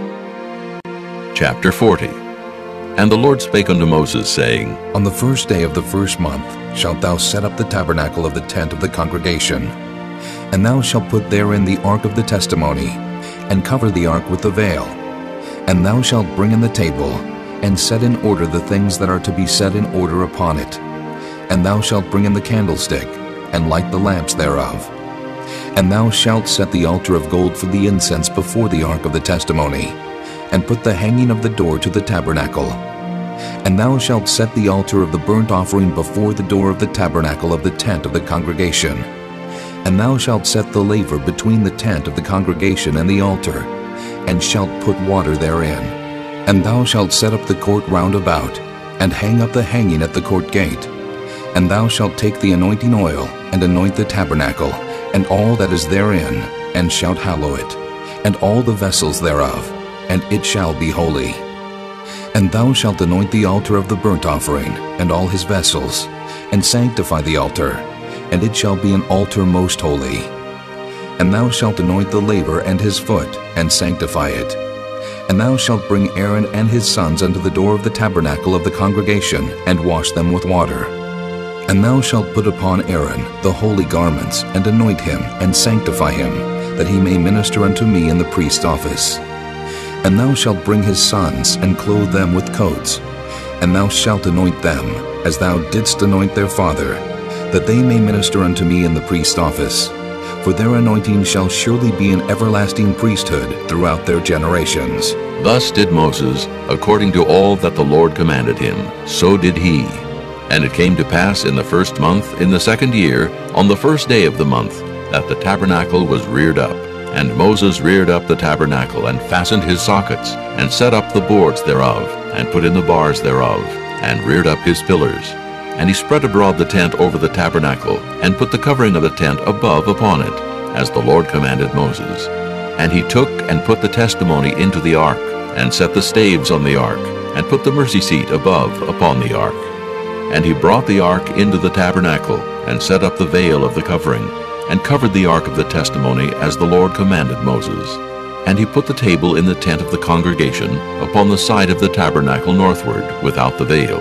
S2: Chapter 40. And the Lord spake unto Moses, saying,
S1: On the first day of the first month shalt thou set up the tabernacle of the tent of the congregation. And thou shalt put therein the ark of the testimony, and cover the ark with the veil. And thou shalt bring in the table, and set in order the things that are to be set in order upon it. And thou shalt bring in the candlestick, and light the lamps thereof. And thou shalt set the altar of gold for the incense before the ark of the testimony, and put the hanging of the door to the tabernacle. And thou shalt set the altar of the burnt offering before the door of the tabernacle of the tent of the congregation. And thou shalt set the laver between the tent of the congregation and the altar, and shalt put water therein. And thou shalt set up the court round about, and hang up the hanging at the court gate. And thou shalt take the anointing oil, and anoint the tabernacle, and all that is therein, and shalt hallow it, and all the vessels thereof, and it shall be holy. And thou shalt anoint the altar of the burnt offering, and all his vessels, and sanctify the altar, and it shall be an altar most holy. And thou shalt anoint the laver and his foot, and sanctify it. And thou shalt bring Aaron and his sons unto the door of the tabernacle of the congregation, and wash them with water. And thou shalt put upon Aaron the holy garments, and anoint him, and sanctify him, that he may minister unto me in the priest's office. And thou shalt bring his sons, and clothe them with coats. And thou shalt anoint them, as thou didst anoint their father, that they may minister unto me in the priest's office. For their anointing shall surely be an everlasting priesthood throughout their generations.
S2: Thus did Moses, according to all that the Lord commanded him, so did he. And it came to pass in the first month, in the second year, on the first day of the month, that the tabernacle was reared up. And Moses reared up the tabernacle, and fastened his sockets, and set up the boards thereof, and put in the bars thereof, and reared up his pillars. And he spread abroad the tent over the tabernacle, and put the covering of the tent above upon it, as the Lord commanded Moses. And he took and put the testimony into the ark, and set the staves on the ark, and put the mercy seat above upon the ark. And he brought the ark into the tabernacle, and set up the veil of the covering, and covered the ark of the testimony as the Lord commanded Moses. And he put the table in the tent of the congregation, upon the side of the tabernacle northward, without the veil,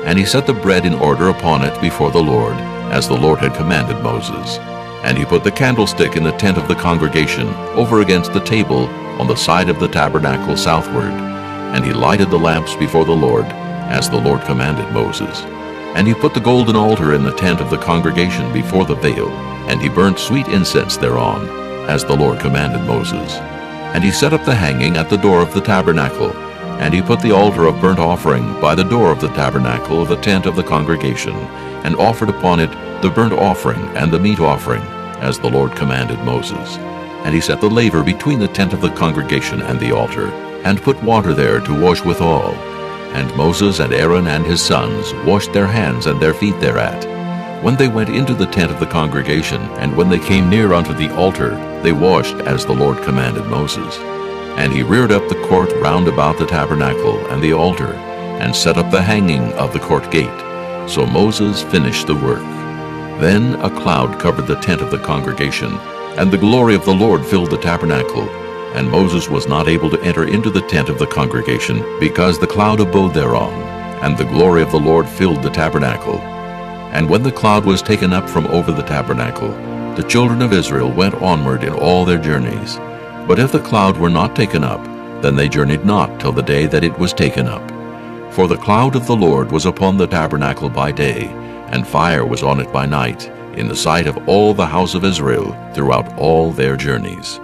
S2: And he set the bread in order upon it before the Lord, as the Lord had commanded Moses. And he put the candlestick in the tent of the congregation, over against the table, on the side of the tabernacle southward. And he lighted the lamps before the Lord, as the Lord commanded Moses. And he put the golden altar in the tent of the congregation before the veil, and he burnt sweet incense thereon, as the Lord commanded Moses. And he set up the hanging at the door of the tabernacle, and he put the altar of burnt offering by the door of the tabernacle of the tent of the congregation, and offered upon it the burnt offering and the meat offering, as the Lord commanded Moses. And he set the laver between the tent of the congregation and the altar, and put water there to wash withal. And Moses and Aaron and his sons washed their hands and their feet thereat. When they went into the tent of the congregation, and when they came near unto the altar, they washed as the Lord commanded Moses. And he reared up the court round about the tabernacle and the altar, and set up the hanging of the court gate. So Moses finished the work. Then a cloud covered the tent of the congregation, and the glory of the Lord filled the tabernacle. And Moses was not able to enter into the tent of the congregation, because the cloud abode thereon, and the glory of the Lord filled the tabernacle. And when the cloud was taken up from over the tabernacle, the children of Israel went onward in all their journeys. But if the cloud were not taken up, then they journeyed not till the day that it was taken up. For the cloud of the Lord was upon the tabernacle by day, and fire was on it by night, in the sight of all the house of Israel throughout all their journeys.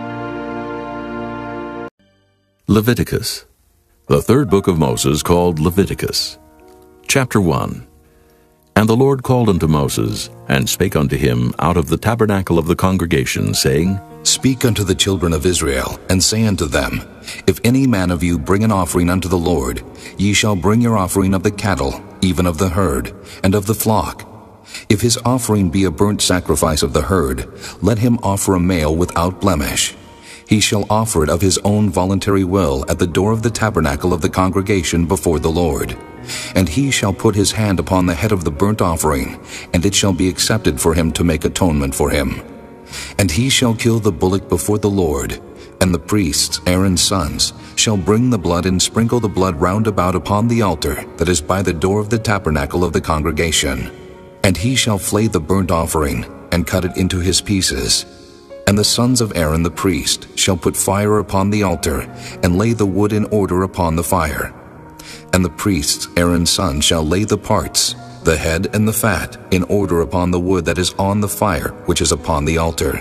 S2: Leviticus, the third book of Moses, called Leviticus. Chapter 1. And the Lord called unto Moses, and spake unto him out of the tabernacle of the congregation, saying,
S1: Speak unto the children of Israel, and say unto them, If any man of you bring an offering unto the Lord, ye shall bring your offering of the cattle, even of the herd, and of the flock. If his offering be a burnt sacrifice of the herd, let him offer a male without blemish. He shall offer it of his own voluntary will at the door of the tabernacle of the congregation before the Lord. And he shall put his hand upon the head of the burnt offering, and it shall be accepted for him to make atonement for him. And he shall kill the bullock before the Lord, and the priests, Aaron's sons, shall bring the blood and sprinkle the blood round about upon the altar that is by the door of the tabernacle of the congregation. And he shall flay the burnt offering, and cut it into his pieces. And the sons of Aaron the priest shall put fire upon the altar, and lay the wood in order upon the fire. And the priests, Aaron's sons, shall lay the parts, the head and the fat, in order upon the wood that is on the fire, which is upon the altar.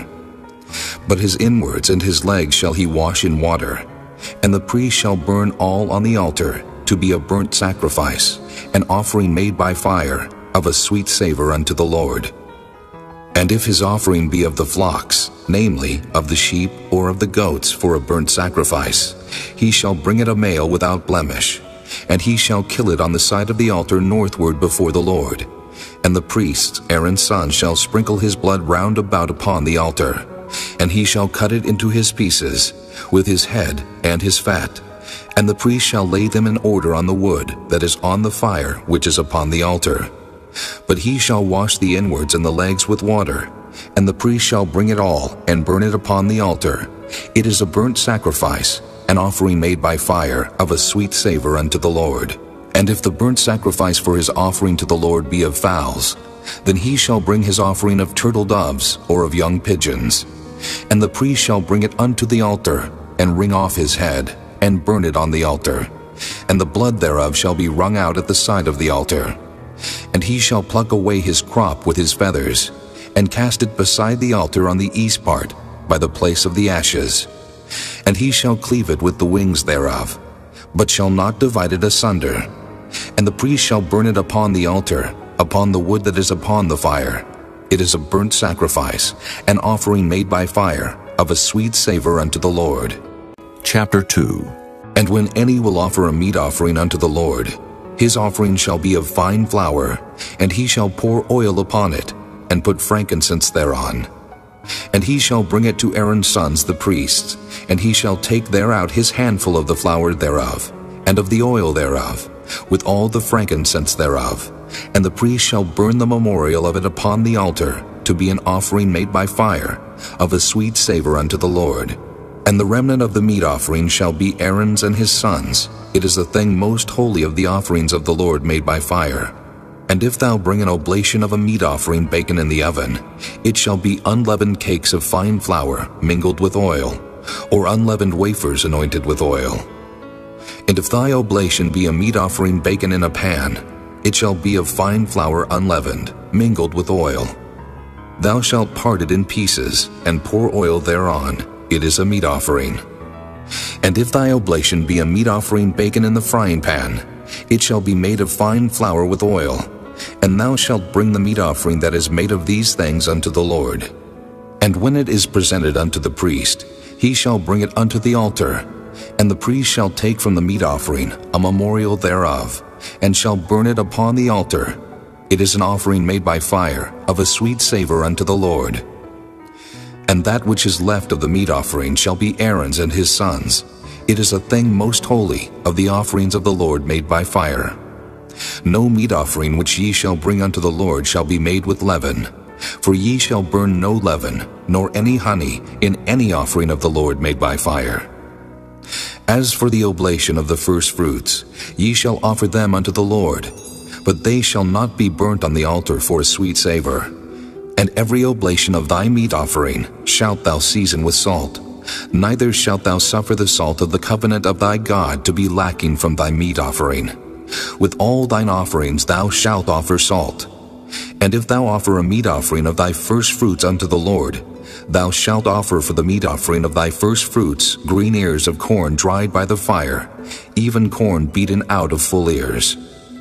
S1: But his inwards and his legs shall he wash in water. And the priest shall burn all on the altar, to be a burnt sacrifice, an offering made by fire, of a sweet savor unto the Lord. And if his offering be of the flocks, namely, of the sheep or of the goats for a burnt sacrifice, he shall bring it a male without blemish, and he shall kill it on the side of the altar northward before the Lord. And the priest, Aaron's son, shall sprinkle his blood round about upon the altar, and he shall cut it into his pieces, with his head and his fat. And the priest shall lay them in order on the wood that is on the fire which is upon the altar. But he shall wash the inwards and the legs with water, and the priest shall bring it all, and burn it upon the altar. It is a burnt sacrifice, an offering made by fire, of a sweet savor unto the Lord. And if the burnt sacrifice for his offering to the Lord be of fowls, then he shall bring his offering of turtle doves, or of young pigeons. And the priest shall bring it unto the altar, and wring off his head, and burn it on the altar. And the blood thereof shall be wrung out at the side of the altar. And he shall pluck away his crop with his feathers, and cast it beside the altar on the east part, by the place of the ashes. And he shall cleave it with the wings thereof, but shall not divide it asunder. And the priest shall burn it upon the altar, upon the wood that is upon the fire. It is a burnt sacrifice, an offering made by fire, of a sweet savor unto the Lord.
S2: Chapter 2.
S1: And when any will offer a meat offering unto the Lord, his offering shall be of fine flour, and he shall pour oil upon it, and put frankincense thereon. And he shall bring it to Aaron's sons the priests, and he shall take thereout his handful of the flour thereof, and of the oil thereof, with all the frankincense thereof. And the priest shall burn the memorial of it upon the altar, to be an offering made by fire, of a sweet savor unto the Lord. And the remnant of the meat offering shall be Aaron's and his sons. It is the thing most holy of the offerings of the Lord made by fire. And if thou bring an oblation of a meat offering baken in the oven, it shall be unleavened cakes of fine flour mingled with oil, or unleavened wafers anointed with oil. And if thy oblation be a meat offering baken in a pan, it shall be of fine flour unleavened, mingled with oil. Thou shalt part it in pieces, and pour oil thereon. It is a meat offering. And if thy oblation be a meat offering baken in the frying pan, it shall be made of fine flour with oil. And thou shalt bring the meat offering that is made of these things unto the Lord. And when it is presented unto the priest, he shall bring it unto the altar. And the priest shall take from the meat offering a memorial thereof, and shall burn it upon the altar. It is an offering made by fire, of a sweet savor unto the Lord. And that which is left of the meat offering shall be Aaron's and his sons. It is a thing most holy of the offerings of the Lord made by fire. No meat offering which ye shall bring unto the Lord shall be made with leaven, for ye shall burn no leaven, nor any honey, in any offering of the Lord made by fire. As for the oblation of the firstfruits, ye shall offer them unto the Lord, but they shall not be burnt on the altar for a sweet savor. And every oblation of thy meat offering shalt thou season with salt, neither shalt thou suffer the salt of the covenant of thy God to be lacking from thy meat offering. With all thine offerings thou shalt offer salt. And if thou offer a meat offering of thy firstfruits unto the Lord, thou shalt offer for the meat offering of thy firstfruits green ears of corn dried by the fire, even corn beaten out of full ears.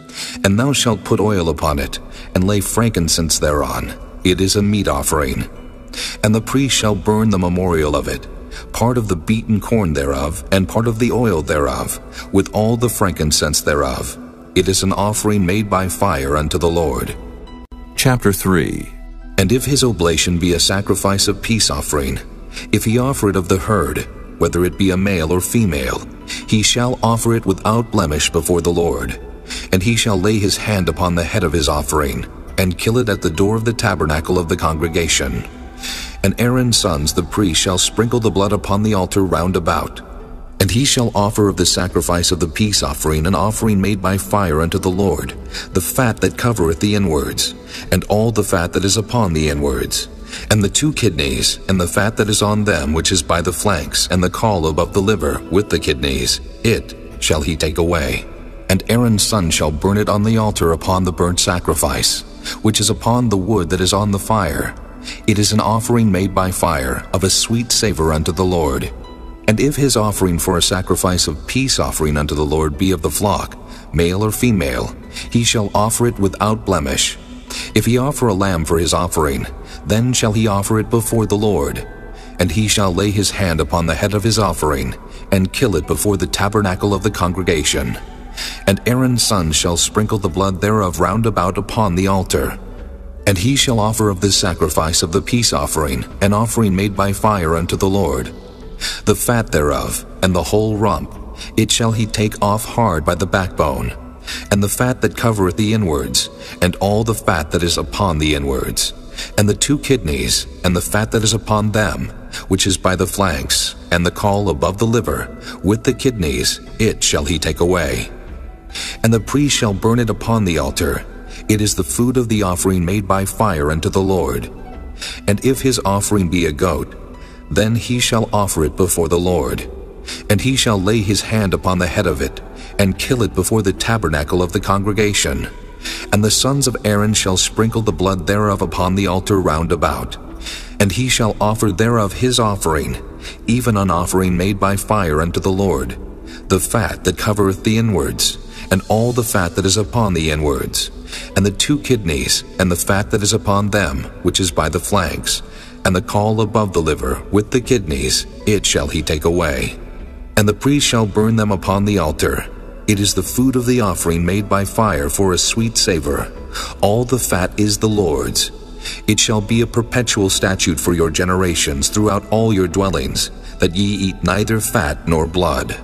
S1: And thou shalt put oil upon it, and lay frankincense thereon. It is a meat offering. And the priest shall burn the memorial of it, part of the beaten corn thereof, and part of the oil thereof, with all the frankincense thereof. It is an offering made by fire unto the Lord.
S2: Chapter 3.
S1: And if his oblation be a sacrifice of peace offering, if he offer it of the herd, whether it be a male or female, he shall offer it without blemish before the Lord. And he shall lay his hand upon the head of his offering, and kill it at the door of the tabernacle of the congregation. And Aaron's sons the priest shall sprinkle the blood upon the altar round about. And he shall offer of the sacrifice of the peace offering an offering made by fire unto the Lord, the fat that covereth the inwards, and all the fat that is upon the inwards, and the 2 kidneys, and the fat that is on them which is by the flanks, and the caul above the liver with the kidneys, it shall he take away. And Aaron's son shall burn it on the altar upon the burnt sacrifice, which is upon the wood that is on the fire. It is an offering made by fire, of a sweet savor unto the Lord. And if his offering for a sacrifice of peace offering unto the Lord be of the flock, male or female, he shall offer it without blemish. If he offer a lamb for his offering, then shall he offer it before the Lord. And he shall lay his hand upon the head of his offering, and kill it before the tabernacle of the congregation. And Aaron's sons shall sprinkle the blood thereof round about upon the altar. And he shall offer of this sacrifice of the peace offering an offering made by fire unto the Lord. The fat thereof, and the whole rump, it shall he take off hard by the backbone, and the fat that covereth the inwards, and all the fat that is upon the inwards, and the 2 kidneys, and the fat that is upon them, which is by the flanks, and the caul above the liver, with the kidneys, it shall he take away. And the priest shall burn it upon the altar. It is the food of the offering made by fire unto the Lord. And if his offering be a goat, then he shall offer it before the Lord. And he shall lay his hand upon the head of it, and kill it before the tabernacle of the congregation. And the sons of Aaron shall sprinkle the blood thereof upon the altar round about. And he shall offer thereof his offering, even an offering made by fire unto the Lord, the fat that covereth the inwards, and all the fat that is upon the inwards, and the 2 kidneys, and the fat that is upon them, which is by the flanks, and the caul above the liver, with the kidneys, it shall he take away. And the priest shall burn them upon the altar. It is the food of the offering made by fire for a sweet savor. All the fat is the Lord's. It shall be a perpetual statute for your generations throughout all your dwellings, that ye eat neither fat nor blood.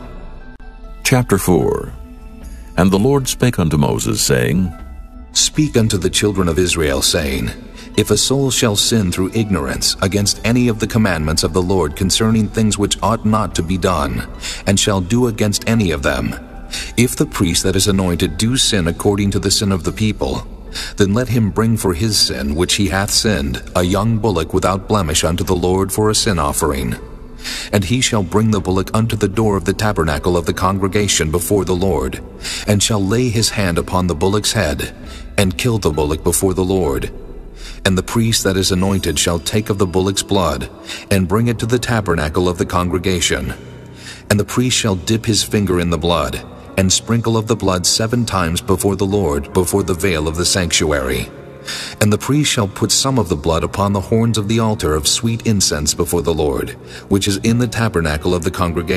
S2: Chapter 4. And the Lord spake unto Moses, saying,
S1: Speak unto the children of Israel, saying, If a soul shall sin through ignorance against any of the commandments of the Lord concerning things which ought not to be done, and shall do against any of them, if the priest that is anointed do sin according to the sin of the people, then let him bring for his sin which he hath sinned a young bullock without blemish unto the Lord for a sin offering. And he shall bring the bullock unto the door of the tabernacle of the congregation before the Lord, and shall lay his hand upon the bullock's head, and kill the bullock before the Lord. And the priest that is anointed shall take of the bullock's blood, and bring it to the tabernacle of the congregation. And the priest shall dip his finger in the blood, and sprinkle of the blood 7 times before the Lord, before the veil of the sanctuary. And the priest shall put some of the blood upon the horns of the altar of sweet incense before the Lord, which is in the tabernacle of the congregation.